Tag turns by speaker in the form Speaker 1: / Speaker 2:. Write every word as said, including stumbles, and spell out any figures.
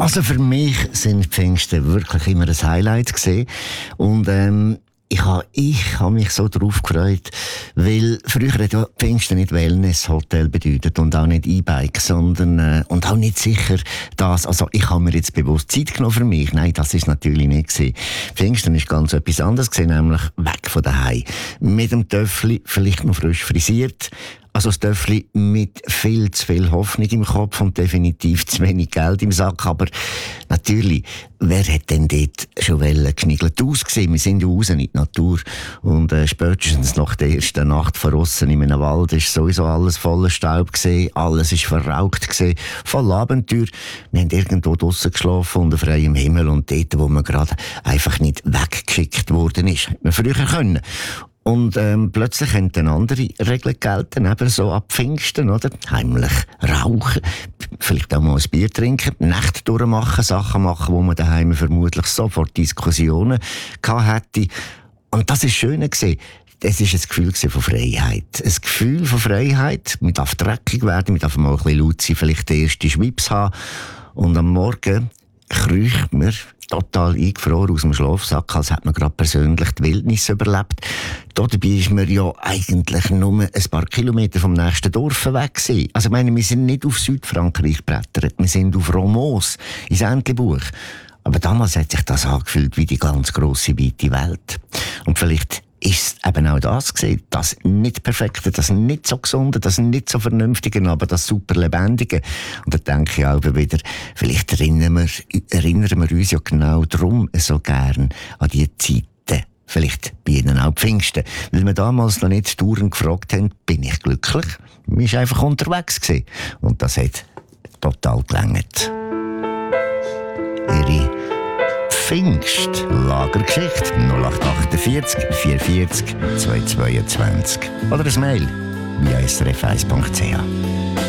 Speaker 1: Also für mich sind Pfingsten wirklich immer ein Highlight gewesen. Und ähm, ich habe ich ha mich so darauf gefreut, weil früher hat ja Pfingsten nicht Wellness-Hotel bedeutet und auch nicht E-Bike, sondern äh, und auch nicht sicher das. Also ich habe mir jetzt bewusst Zeit genommen für mich. Nein, das ist natürlich nicht gewesen. Pfingsten ist ganz etwas anderes gewesen, nämlich weg von daheim. Mit dem Töffli, vielleicht noch frisch frisiert. Also das Töffli mit viel zu viel Hoffnung im Kopf und definitiv zu wenig Geld im Sack. Aber natürlich, wer hat denn dort schon geschniegelt ausgesehen? Wir sind ja raus in die Natur. Und äh, spätestens nach der ersten Nacht draussen in einem Wald ist sowieso alles voller Staub gewesen. Alles ist verraucht gewesen. Voller Abenteuer. Wir haben irgendwo draussen geschlafen unter freiem Himmel und dort, wo man gerade einfach nicht weggeschickt worden ist. Hätte man früher können. Und ähm, plötzlich haben dann andere Regeln gelten, eben so ab Pfingsten, oder? Heimlich rauchen, vielleicht auch mal ein Bier trinken, Nächte durchmachen, Sachen machen, wo man daheim vermutlich sofort Diskussionen gehabt hätte. Und das ist schön gewesen. Es war ein Gefühl von Freiheit. Ein Gefühl von Freiheit. Man darf dreckig werden, man darf mal ein bisschen laut sein, vielleicht den ersten Schwips haben. Und am Morgen kriecht man total eingefroren aus dem Schlafsack, als hätte man gerade persönlich die Wildnis überlebt. Da dabei ist man ja eigentlich nur ein paar Kilometer vom nächsten Dorf weg gewesen. Also ich meine, wir sind nicht auf Südfrankreich gebrettert, wir sind auf Romos, ins Entlebuch. Aber damals hat sich das angefühlt wie die ganz grosse, weite Welt. Und vielleicht ist es eben auch das gesehen, das nicht Perfekte, das nicht so Gesunde, das nicht so Vernünftige, aber das super Lebendige. Und da denke ich auch wieder, vielleicht erinnern wir, erinnern wir uns ja genau darum so gern an die Zeiten. Vielleicht bei Ihnen auch Pfingsten. Weil wir damals noch nicht Touren gefragt haben, bin ich glücklich? Wir waren einfach unterwegs gewesen. Und das hat total gelangt. Ihre Pfingst-Lagergeschichte null acht achtundvierzig vier vierzig zwei zweiundzwanzig oder ein Mail via s r f eins punkt c h.